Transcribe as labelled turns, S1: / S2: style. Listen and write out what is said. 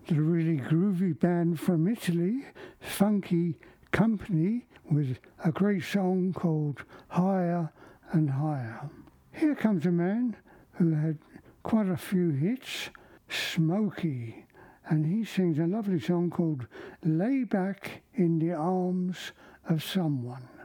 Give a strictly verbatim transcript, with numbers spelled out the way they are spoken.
S1: the really groovy band from Italy, Funky Company, with a great song called Higher and Higher. Here comes a man who had quite a few hits, Smokey, and he sings a lovely song called Lay Back in the Arms of Someone.